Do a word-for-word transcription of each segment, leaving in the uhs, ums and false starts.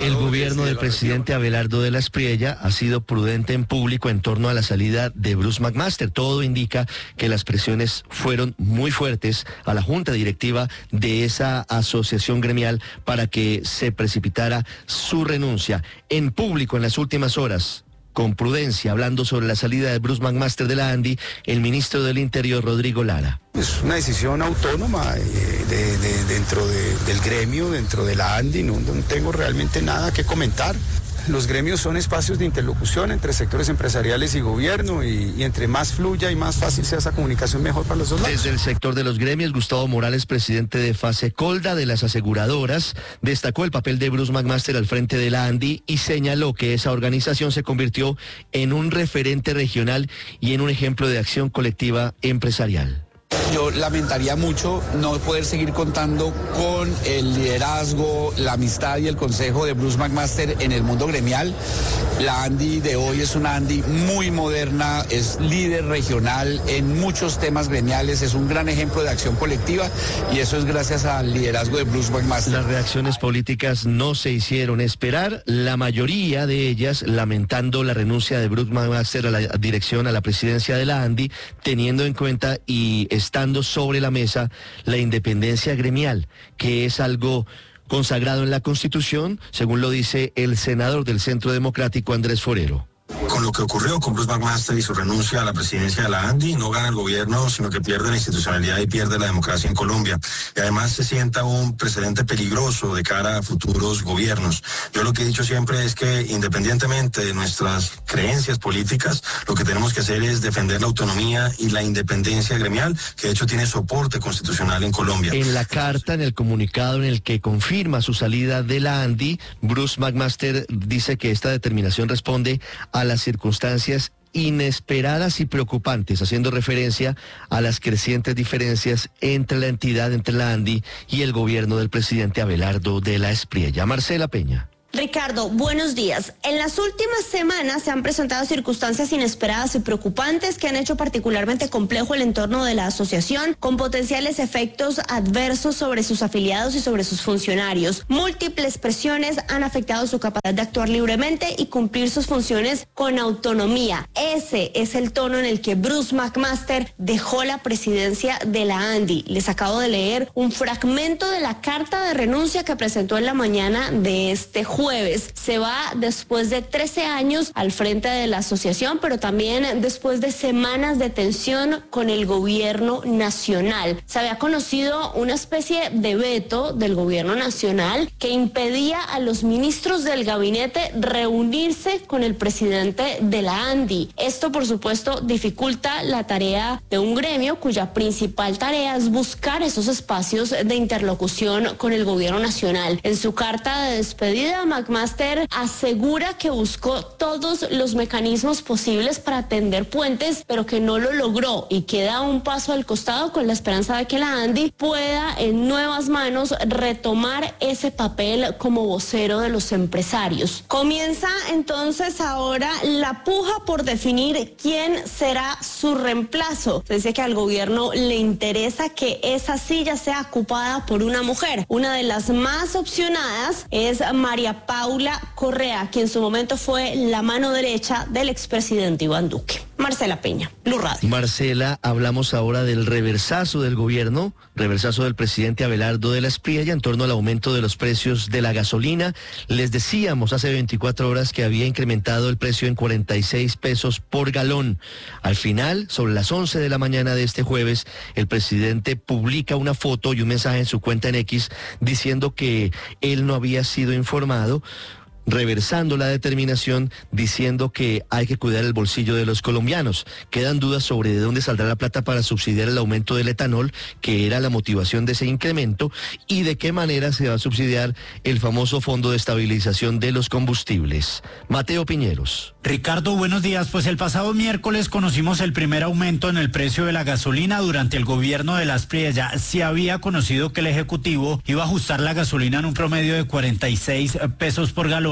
El gobierno del presidente Abelardo de la Espriella ha sido prudente en público en torno a la salida de Bruce McMaster. Todo indica que las presiones fueron muy fuertes a la junta directiva de esa asociación gremial para que se precipitara su renuncia. En público en las últimas horas, con prudencia, hablando sobre la salida de Bruce McMaster de la ANDI, el ministro del Interior, Rodrigo Lara. Es una decisión autónoma eh, de, de, dentro de, del gremio, dentro de la ANDI, no, no tengo realmente nada que comentar. Los gremios son espacios de interlocución entre sectores empresariales y gobierno y, y entre más fluya y más fácil sea esa comunicación, mejor para los dos lados. Desde el sector de los gremios, Gustavo Morales, presidente de Fasecolda, de las aseguradoras, destacó el papel de Bruce McMaster al frente de la ANDI y señaló que esa organización se convirtió en un referente regional y en un ejemplo de acción colectiva empresarial. Yo lamentaría mucho no poder seguir contando con el liderazgo, la amistad y el consejo de Bruce McMaster en el mundo gremial. La ANDI de hoy es una ANDI muy moderna, es líder regional en muchos temas gremiales, es un gran ejemplo de acción colectiva y eso es gracias al liderazgo de Bruce McMaster. Las reacciones políticas no se hicieron esperar, la mayoría de ellas lamentando la renuncia de Bruce McMaster a la dirección, a la presidencia de la ANDI, teniendo en cuenta y estando sobre la mesa la independencia gremial, que es algo consagrado en la Constitución, según lo dice el senador del Centro Democrático, Andrés Forero. Con lo que ocurrió con Bruce McMaster y su renuncia a la presidencia de la ANDI, no gana el gobierno, sino que pierde la institucionalidad y pierde la democracia en Colombia. Y además se sienta un precedente peligroso de cara a futuros gobiernos. Yo lo que he dicho siempre es que, independientemente de nuestras creencias políticas, lo que tenemos que hacer es defender la autonomía y la independencia gremial, que de hecho tiene soporte constitucional en Colombia. En la carta, en el comunicado en el que confirma su salida de la ANDI, Bruce McMaster dice que esta determinación responde a las circunstancias inesperadas y preocupantes, haciendo referencia a las crecientes diferencias entre la entidad, entre la ANDI y el gobierno del presidente Abelardo de la Espriella. Marcela Peña. Ricardo, buenos días. En las últimas semanas se han presentado circunstancias inesperadas y preocupantes que han hecho particularmente complejo el entorno de la asociación, con potenciales efectos adversos sobre sus afiliados y sobre sus funcionarios. Múltiples presiones han afectado su capacidad de actuar libremente y cumplir sus funciones con autonomía. Ese es el tono en el que Bruce McMaster dejó la presidencia de la ANDI. Les acabo de leer un fragmento de la carta de renuncia que presentó en la mañana de este jueves. Jueves. Se va después de trece años al frente de la asociación, pero también después de semanas de tensión con el gobierno nacional. Se había conocido una especie de veto del gobierno nacional que impedía a los ministros del gabinete reunirse con el presidente de la ANDI. Esto, por supuesto, dificulta la tarea de un gremio cuya principal tarea es buscar esos espacios de interlocución con el gobierno nacional. En su carta de despedida, McMaster asegura que buscó todos los mecanismos posibles para tender puentes, pero que no lo logró y que da un paso al costado con la esperanza de que la ANDI pueda en nuevas manos retomar ese papel como vocero de los empresarios. Comienza entonces ahora la puja por definir quién será su reemplazo. Se dice que al gobierno le interesa que esa silla sea ocupada por una mujer. Una de las más opcionadas es María Paula Correa, quien en su momento fue la mano derecha del expresidente Iván Duque. Marcela Peña, Blue Radio. Marcela, hablamos ahora del reversazo del gobierno, reversazo del presidente Abelardo de la Espriella en torno al aumento de los precios de la gasolina. Les decíamos hace veinticuatro horas que había incrementado el precio en cuarenta y seis pesos por galón. Al final, sobre las once de la mañana de este jueves, el presidente publica una foto y un mensaje en su cuenta en X diciendo que él no había sido informado, reversando la determinación, diciendo que hay que cuidar el bolsillo de los colombianos. Quedan dudas sobre de dónde saldrá la plata para subsidiar el aumento del etanol, que era la motivación de ese incremento, y de qué manera se va a subsidiar el famoso Fondo de Estabilización de los Combustibles. Mateo Piñeros. Ricardo, buenos días. Pues el pasado miércoles conocimos el primer aumento en el precio de la gasolina durante el gobierno de la Espriella. Se había conocido que el Ejecutivo iba a ajustar la gasolina en un promedio de cuarenta y seis pesos por galón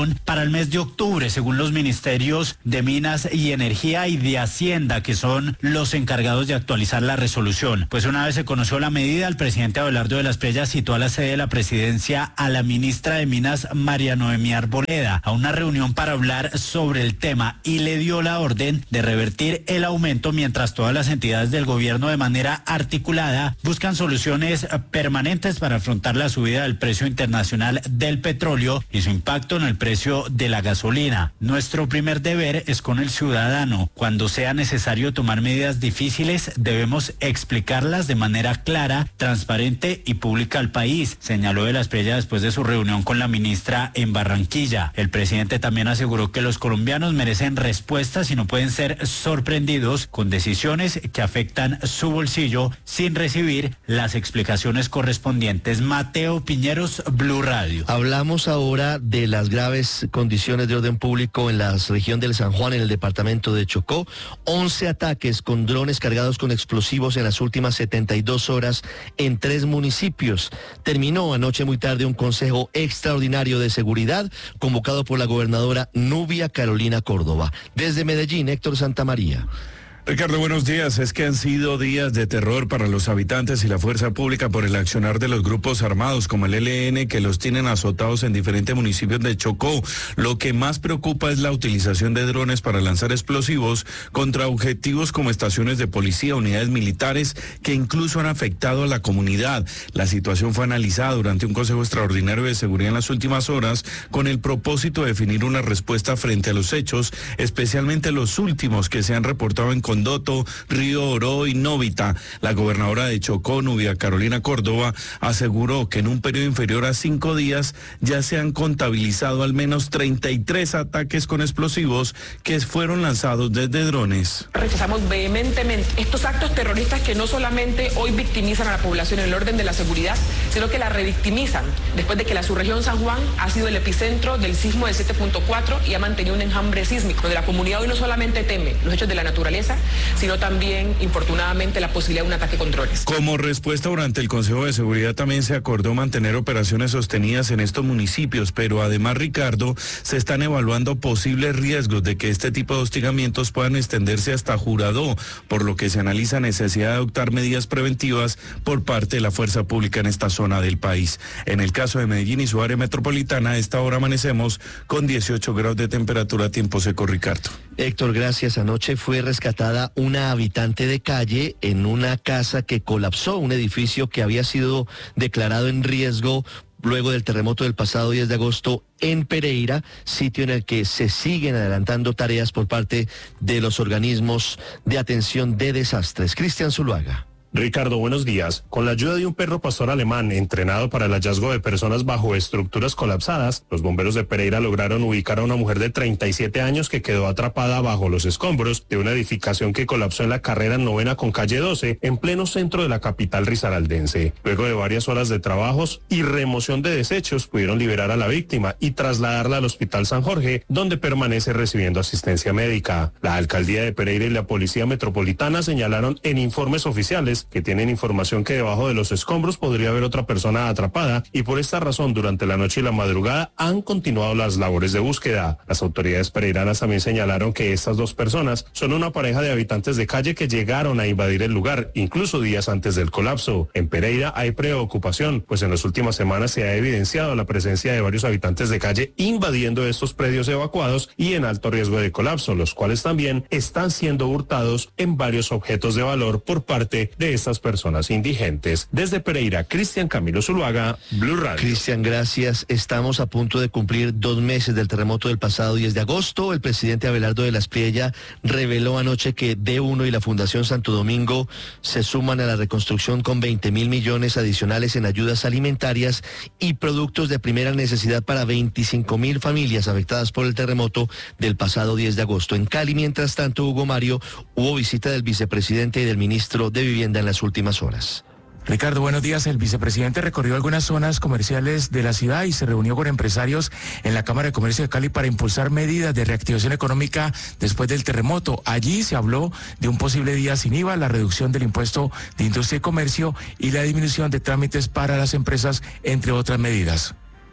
reunión para el mes de octubre, según los ministerios de Minas y Energía y de Hacienda, que son los encargados de actualizar la resolución. Pues una vez se conoció la medida, el presidente Abelardo de las Priyas citó a la sede de la presidencia a la ministra de Minas, María Noemí Arboleda, a una reunión para hablar sobre el tema y le dio la orden de revertir el aumento mientras todas las entidades del gobierno de manera articulada buscan soluciones permanentes para afrontar la subida del precio internacional del petróleo y su impacto en el precio de la gasolina. Nuestro primer deber es con el ciudadano. Cuando sea necesario tomar medidas difíciles, debemos explicarlas de manera clara, transparente y pública al país, señaló de las Priyas después de su reunión con la ministra en Barranquilla. El presidente también aseguró que los colombianos merecen respuestas y no pueden ser sorprendidos con decisiones que afectan su bolsillo sin recibir las explicaciones correspondientes. Mateo Piñeros, Blue Radio. Hablamos ahora de las graves condiciones de orden público en la región del San Juan, en el departamento de Chocó. once ataques con drones cargados con explosivos en las últimas setenta y dos horas en tres municipios. Terminó anoche muy tarde un consejo extraordinario de seguridad convocado por la gobernadora Nubia Carolina Córdoba. Desde Medellín, Héctor Santamaría. Ricardo, buenos días. Es que han sido días de terror para los habitantes y la fuerza pública por el accionar de los grupos armados como el E L N, que los tienen azotados en diferentes municipios de Chocó. Lo que más preocupa es la utilización de drones para lanzar explosivos contra objetivos como estaciones de policía, unidades militares, que incluso han afectado a la comunidad. La situación fue analizada durante un consejo extraordinario de seguridad en las últimas horas con el propósito de definir una respuesta frente a los hechos, especialmente los últimos que se han reportado en Condoto, Río Oro y Novita. La gobernadora de Chocó, Nubia Carolina Córdoba, aseguró que en un periodo inferior a cinco días ya se han contabilizado al menos treinta y tres ataques con explosivos que fueron lanzados desde drones. Rechazamos vehementemente estos actos terroristas que no solamente hoy victimizan a la población en el orden de la seguridad, sino que la revictimizan después de que la subregión San Juan ha sido el epicentro del sismo de siete punto cuatro y ha mantenido un enjambre sísmico, donde la comunidad hoy no solamente teme los hechos de la naturaleza, sino también, infortunadamente, la posibilidad de un ataque con drones. Como respuesta, durante el Consejo de Seguridad también se acordó mantener operaciones sostenidas en estos municipios, pero además, Ricardo, se están evaluando posibles riesgos de que este tipo de hostigamientos puedan extenderse hasta Juradó, por lo que se analiza necesidad de adoptar medidas preventivas por parte de la fuerza pública en esta zona del país. En el caso de Medellín y su área metropolitana, a esta hora amanecemos con dieciocho grados de temperatura a tiempo seco, Ricardo. Héctor, gracias. Anoche fue rescatada una habitante de calle en una casa que colapsó, un edificio que había sido declarado en riesgo luego del terremoto del pasado diez de agosto en Pereira, sitio en el que se siguen adelantando tareas por parte de los organismos de atención de desastres. Cristian Zuluaga. Ricardo, buenos días. Con la ayuda de un perro pastor alemán entrenado para el hallazgo de personas bajo estructuras colapsadas, los bomberos de Pereira lograron ubicar a una mujer de treinta y siete años que quedó atrapada bajo los escombros de una edificación que colapsó en la carrera novena con calle doce, en pleno centro de la capital risaraldense. Luego de varias horas de trabajos y remoción de desechos, pudieron liberar a la víctima y trasladarla al Hospital San Jorge, donde permanece recibiendo asistencia médica. La alcaldía de Pereira y la Policía Metropolitana señalaron en informes oficiales que tienen información que debajo de los escombros podría haber otra persona atrapada y por esta razón durante la noche y la madrugada han continuado las labores de búsqueda. Las autoridades pereiranas también señalaron que estas dos personas son una pareja de habitantes de calle que llegaron a invadir el lugar, incluso días antes del colapso. En Pereira hay preocupación, pues en las últimas semanas se ha evidenciado la presencia de varios habitantes de calle invadiendo estos predios evacuados y en alto riesgo de colapso, los cuales también están siendo hurtados en varios objetos de valor por parte de estas personas indigentes. Desde Pereira, Cristian Camilo Zuluaga, Blue Radio. Cristian, gracias. Estamos a punto de cumplir dos meses del terremoto del pasado diez de agosto. El presidente Abelardo de las Priyas reveló anoche que D uno y la Fundación Santo Domingo se suman a la reconstrucción con veinte mil millones adicionales en ayudas alimentarias y productos de primera necesidad para veinticinco mil familias afectadas por el terremoto del pasado diez de agosto. En Cali, mientras tanto, Hugo Mario, hubo visita del vicepresidente y del ministro de Vivienda en las últimas horas. Ricardo, buenos días. El vicepresidente recorrió algunas zonas comerciales de la ciudad y se reunió con empresarios en la Cámara de Comercio de Cali para impulsar medidas de reactivación económica después del terremoto. Allí se habló de un posible día sin I V A, la reducción del impuesto de industria y comercio y la disminución de trámites para las empresas, entre otras medidas.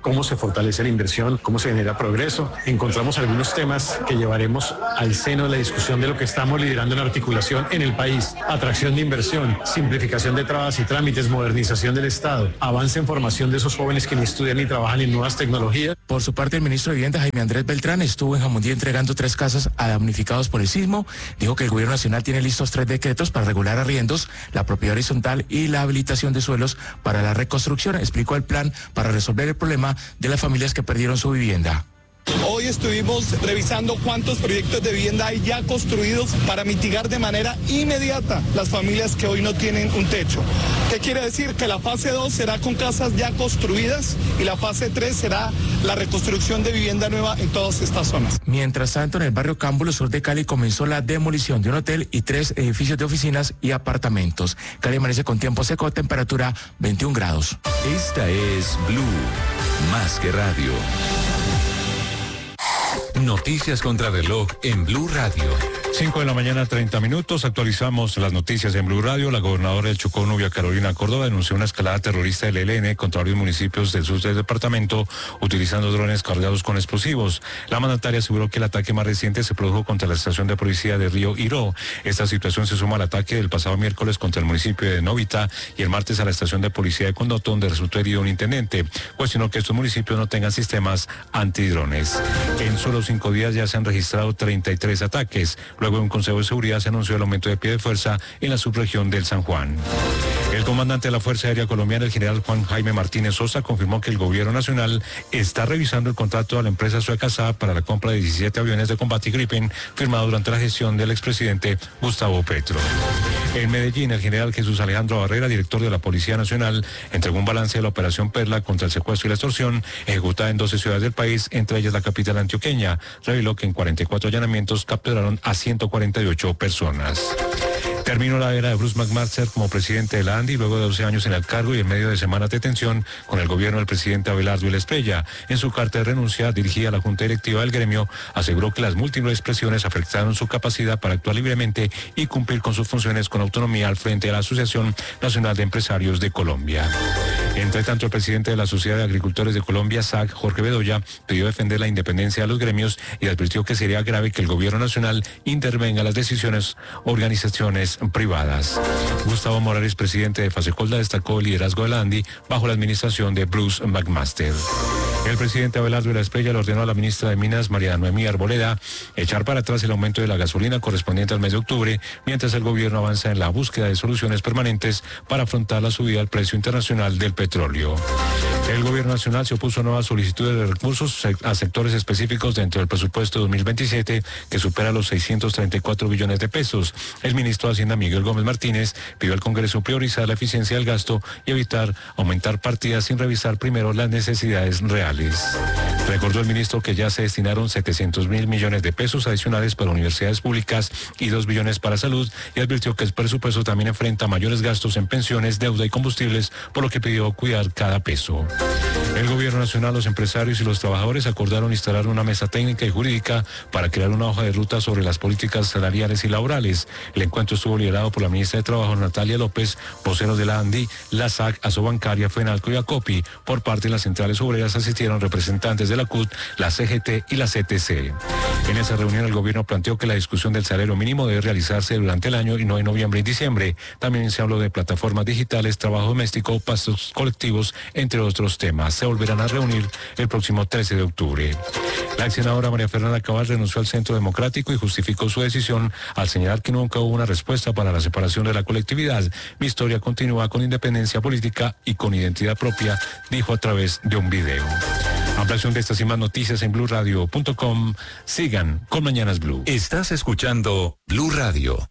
cómo se fortalece la inversión, cómo se genera progreso. Encontramos algunos temas que llevaremos al seno de la discusión de lo que estamos liderando en articulación en el país: atracción de inversión, simplificación de trabas y trámites, modernización del Estado, avance en formación de esos jóvenes que ni estudian ni trabajan en nuevas tecnologías. Por su parte, el ministro de Vivienda, Jaime Andrés Beltrán, estuvo en Jamundí entregando tres casas a damnificados por el sismo. Dijo que el gobierno nacional tiene listos tres decretos para regular arriendos, la propiedad horizontal y la habilitación de suelos para la reconstrucción. Explicó el plan para resolver el problema de las familias que perdieron su vivienda. Hoy estuvimos revisando cuántos proyectos de vivienda hay ya construidos para mitigar de manera inmediata las familias que hoy no tienen un techo. ¿Qué quiere decir? Que la fase dos será con casas ya construidas y la fase tres será la reconstrucción de vivienda nueva en todas estas zonas. Mientras tanto, en el barrio Cámbulo, sur de Cali, comenzó la demolición de un hotel y tres edificios de oficinas y apartamentos. Cali amanece con tiempo seco, temperatura veintiún grados. Esta es Blue, más que radio. Noticias contra reloj en Blue Radio. cinco de la mañana, treinta minutos. Actualizamos las noticias en Blue Radio. La gobernadora del Chocó, Nubia Carolina Córdoba, denunció una escalada terrorista del E L N contra varios municipios del sur del departamento, utilizando drones cargados con explosivos. La mandataria aseguró que el ataque más reciente se produjo contra la estación de policía de Río Iró. Esta situación se suma al ataque del pasado miércoles contra el municipio de Novita y el martes a la estación de policía de Condoto, donde resultó herido un intendente. Cuestionó que estos municipios no tengan sistemas antidrones. En solo cinco días ya se han registrado treinta y tres ataques. Luego de un consejo de seguridad se anunció el aumento de pie de fuerza en la subregión del San Juan. El comandante de la Fuerza Aérea Colombiana, el general Juan Jaime Martínez Sosa, confirmó que el gobierno nacional está revisando el contrato de la empresa sueca Saab para la compra de diecisiete aviones de combate Gripen, firmado durante la gestión del expresidente Gustavo Petro. En Medellín, el general Jesús Alejandro Barrera, director de la Policía Nacional, entregó un balance de la operación Perla contra el secuestro y la extorsión ejecutada en doce ciudades del país, entre ellas la capital antioqueña. Reveló que en cuarenta y cuatro allanamientos capturaron a ciento cuarenta y ocho personas. Terminó la era de Bruce McMaster como presidente de la ANDI luego de doce años en el cargo y en medio de semanas de tensión con el gobierno del presidente Abelardo Vila Espriella. En su carta de renuncia dirigida a la Junta Directiva del gremio, aseguró que las múltiples presiones afectaron su capacidad para actuar libremente y cumplir con sus funciones con autonomía al frente de la Asociación Nacional de Empresarios de Colombia. Entre tanto, el presidente de la Sociedad de Agricultores de Colombia, S A C, Jorge Bedoya, pidió defender la independencia de los gremios y advirtió que sería grave que el gobierno nacional intervenga en las decisiones organizaciones privadas. Gustavo Morales, presidente de Fasecolda, destacó el liderazgo de la ANDI bajo la administración de Bruce McMaster. El presidente Abelardo Vila Espriella le ordenó a la ministra de Minas, María Noemí Arboleda, echar para atrás el aumento de la gasolina correspondiente al mes de octubre, mientras el gobierno avanza en la búsqueda de soluciones permanentes para afrontar la subida del precio internacional del petróleo. El gobierno nacional se opuso a nuevas solicitudes de recursos a sectores específicos dentro del presupuesto dos mil veintisiete, que supera los seiscientos treinta y cuatro billones de pesos. El ministro de Hacienda, Miguel Gómez Martínez, pidió al Congreso priorizar la eficiencia del gasto y evitar aumentar partidas sin revisar primero las necesidades reales. Recordó el ministro que ya se destinaron setecientos mil millones de pesos adicionales para universidades públicas y dos billones para salud, y advirtió que el presupuesto también enfrenta mayores gastos en pensiones, deuda y combustibles, por lo que pidió cuidar cada peso. El gobierno nacional, los empresarios y los trabajadores acordaron instalar una mesa técnica y jurídica para crear una hoja de ruta sobre las políticas salariales y laborales. El encuentro estuvo liderado por la ministra de Trabajo, Natalia López, voceros de la ANDI, la S A C, Asobancaria, FENALCO y ACOPI. Por parte de las centrales obreras asistieron representantes de la C U T, la C G T y la C T C. En esa reunión el gobierno planteó que la discusión del salario mínimo debe realizarse durante el año y no en noviembre y diciembre. También se habló de plataformas digitales, trabajo doméstico, pastos colectivos, entre otros temas. Se volverán a reunir el próximo trece de octubre. La ex senadora María Fernanda Cabal renunció al Centro Democrático y justificó su decisión al señalar que nunca hubo una respuesta para la separación de la colectividad. Mi historia continúa con independencia política y con identidad propia, dijo a través de un video. Ampliación de estas y más noticias en blue radio punto com. Sigan con Mañanas Blue. Estás escuchando Blue Radio.